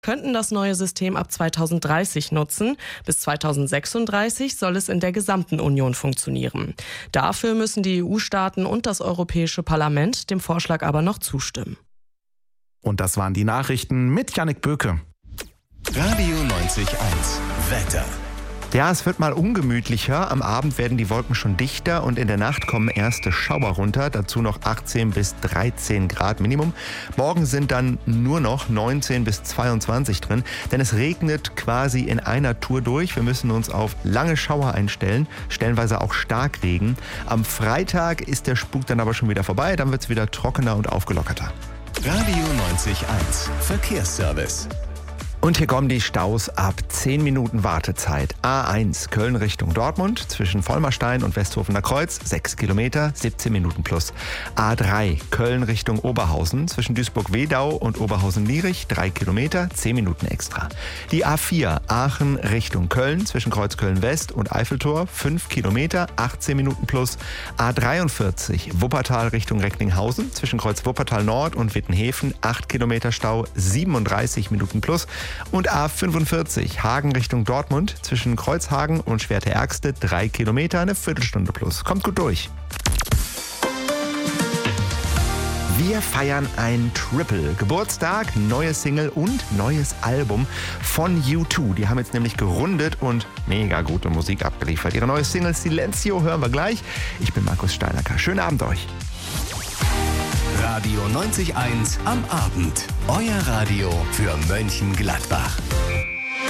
könnten das neue System ab 2030 nutzen. Bis 2036 soll es in der gesamten Union funktionieren. Dafür müssen die EU-Staaten und das Europäische Parlament dem Vorschlag aber noch zustimmen. Und das waren die Nachrichten mit Jannik Böke. Radio 90.1 Wetter. Ja, es wird mal ungemütlicher. Am Abend werden die Wolken schon dichter und in der Nacht kommen erste Schauer runter. Dazu noch 18 bis 13 Grad Minimum. Morgen sind dann nur noch 19 bis 22 drin, denn es regnet quasi in einer Tour durch. Wir müssen uns auf lange Schauer einstellen, stellenweise auch Starkregen. Am Freitag ist der Spuk dann aber schon wieder vorbei. Dann wird es wieder trockener und aufgelockerter. Radio 90.1 Verkehrsservice. Und hier kommen die Staus ab 10 Minuten Wartezeit. A1 Köln Richtung Dortmund zwischen Vollmerstein und Westhofener Kreuz 6 Kilometer, 17 Minuten plus. A3 Köln Richtung Oberhausen zwischen Duisburg-Wedau und Oberhausen-Lierich 3 Kilometer, 10 Minuten extra. Die A4 Aachen Richtung Köln zwischen Kreuzköln West und Eiffeltor 5 Kilometer, 18 Minuten plus. A43 Wuppertal Richtung Recklinghausen zwischen Kreuz Wuppertal Nord und Wittenhäfen 8 Kilometer Stau, 37 Minuten plus. Und A45 Hagen Richtung Dortmund zwischen Kreuzhagen und Schwerte-Ergste 3 Kilometer, eine Viertelstunde plus. Kommt gut durch. Wir feiern ein Triple. Geburtstag, neue Single und neues Album von U2. Die haben jetzt nämlich gerundet und mega gute Musik abgeliefert. Ihre neue Single Silencio hören wir gleich. Ich bin Markus Steinacker. Schönen Abend euch. Radio 90.1 am Abend. Euer Radio für Mönchengladbach.